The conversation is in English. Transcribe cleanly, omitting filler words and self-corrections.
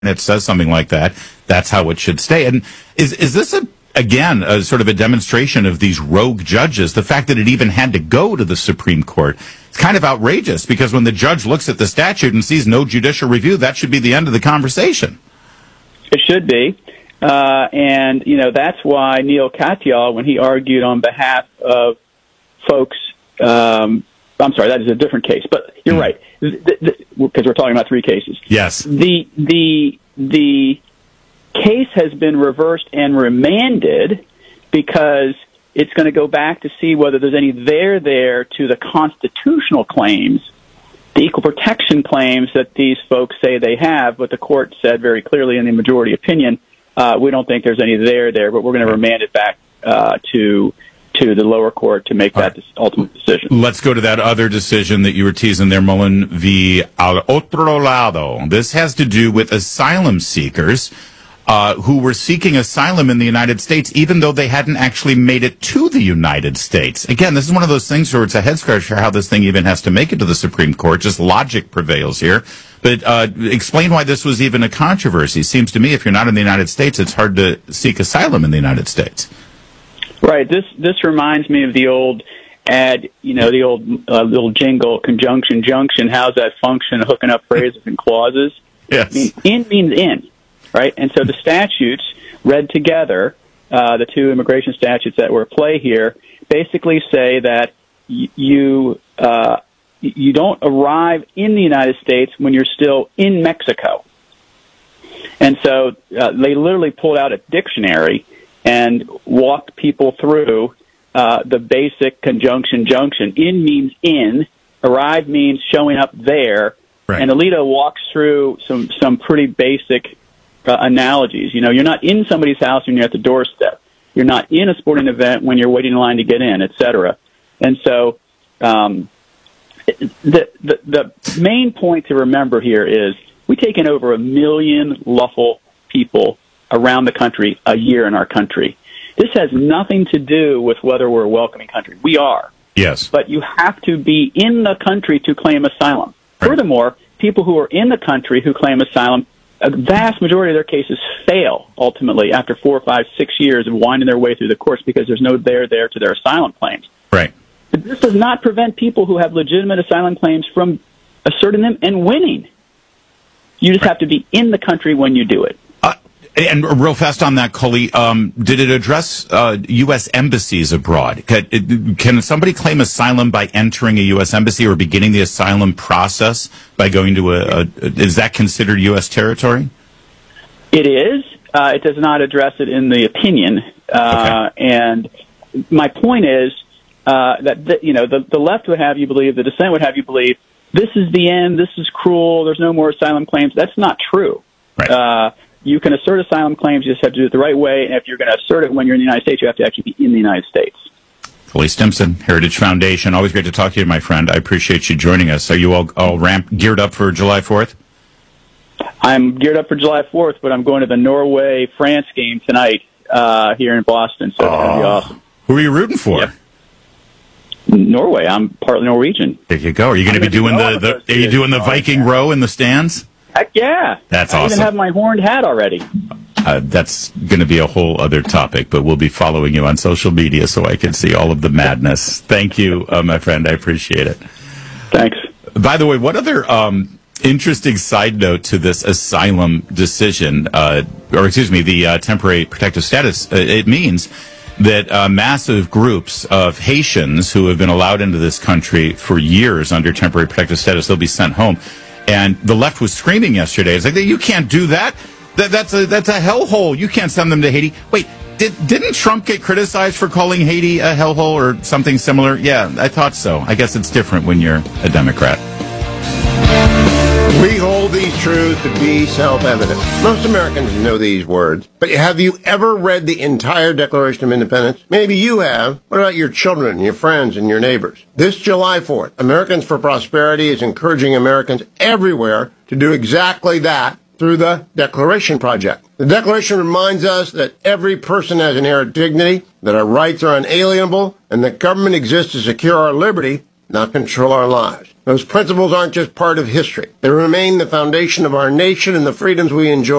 it says something like that, that's how it should stay. And is this again, a sort of a demonstration of these rogue judges? The fact that it even had to go to the Supreme Court, it's kind of outrageous, because when the judge looks at the statute and sees no judicial review, that should be the end of the conversation. It should be. And, that's why Neil Katyal, when he argued on behalf of folks, I'm sorry, that is a different case, but you're right, because we're talking about three cases. Yes. The case has been reversed and remanded because it's going to go back to see whether there's any there to the constitutional claims, the equal protection claims that these folks say they have, but the court said very clearly in the majority opinion, we don't think there's any there, but we're going to remand it back to the lower court to make that ultimate decision. Let's go to that other decision that you were teasing there, Mullen v. Al Otro Lado. This has to do with asylum seekers who were seeking asylum in the United States, even though they hadn't actually made it to the United States. Again, this is one of those things where it's a head-scratcher how this thing even has to make it to the Supreme Court. Just logic prevails here. But explain why this was even a controversy. Seems to me if you're not in the United States, it's hard to seek asylum in the United States. Right. This reminds me of the old ad, the old little jingle, conjunction, junction. How's that function? Hooking up phrases and clauses. Yes. In means in, right? And so the statutes read together, the two immigration statutes that were at play here, basically say that you don't arrive in the United States when you're still in Mexico. And so they literally pulled out a dictionary and walked people through the basic conjunction junction. In means in, arrive means showing up there, right. And Alito walks through some pretty basic analogies. You're not in somebody's house when you're at the doorstep. You're not in a sporting event when you're waiting in line to get in, etc. And so the main point to remember here is we take in over 1 million lawful people around the country a year in our country. This has nothing to do with whether we're a welcoming country. We are. Yes. But you have to be in the country to claim asylum. Right. Furthermore, people who are in the country who claim asylum, a vast majority of their cases fail ultimately after 4, 5, 6 years of winding their way through the courts because there's no there to their asylum claims. Right. But this does not prevent people who have legitimate asylum claims from asserting them and winning. You just have to be in the country when you do it. And real fast on that, Cully, did it address U.S. embassies abroad? Can somebody claim asylum by entering a U.S. embassy or beginning the asylum process by going to is that considered U.S. territory? It is. It does not address it in the opinion. Okay. And my point is that the left would have you believe, the dissent would have you believe, this is the end, this is cruel, there's no more asylum claims. That's not true. Right. You can assert asylum claims, you just have to do it the right way, and if you're going to assert it when you're in the United States, you have to actually be in the United States. Cully Stimson, Heritage Foundation. Always great to talk to you, my friend. I appreciate you joining us. Are you all geared up for July 4th? I'm geared up for July 4th, but I'm going to the Norway-France game tonight here in Boston, so it's going to be awesome. Who are you rooting for? Yep. Norway. I'm partly Norwegian. There you go. Are you going to be doing the Viking row in the stands? Heck yeah. That's awesome. I awesome. even have my horned hat already. That's going to be a whole other topic, but we'll be following you on social media so I can see all of the madness. Thank you, my friend. I appreciate it. Thanks. By the way, what other interesting side note to this asylum decision, the temporary protective status, it means that massive groups of Haitians who have been allowed into this country for years under temporary protective status, they'll be sent home. And the left was screaming yesterday. It's like, you can't do that. That's a hellhole. You can't send them to Haiti. Wait, didn't Trump get criticized for calling Haiti a hellhole or something similar? Yeah, I thought so. I guess it's different when you're a Democrat. We hold these truths to be self-evident. Most Americans know these words, but have you ever read the entire Declaration of Independence? Maybe you have. What about your children, your friends, and your neighbors? This July 4th, Americans for Prosperity is encouraging Americans everywhere to do exactly that through the Declaration Project. The Declaration reminds us that every person has inherent dignity, that our rights are unalienable, and that government exists to secure our liberty, not control our lives. Those principles aren't just part of history. They remain the foundation of our nation and the freedoms we enjoy.